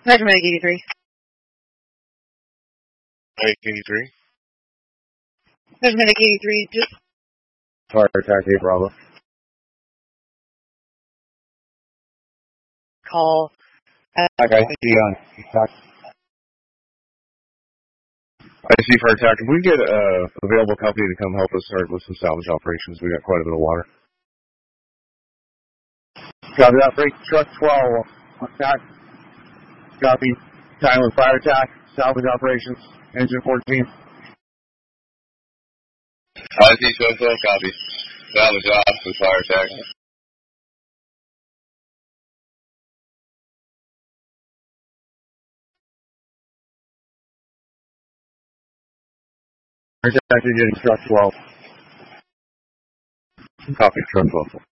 Measurement 83. Mike 83. Measurement 83. Just Fire attack 8 Bravo. call. I see on attack. I see fire attack. If we get a available company to come help us start with some salvage operations, we got quite a bit of water. Copy that, break truck 12. Attack. Copy. Time with fire attack. Salvage operations. Engine 14. I see so copy. Salvage off with fire attack. Fire attack, you're getting truck 12. Copy, truck 12.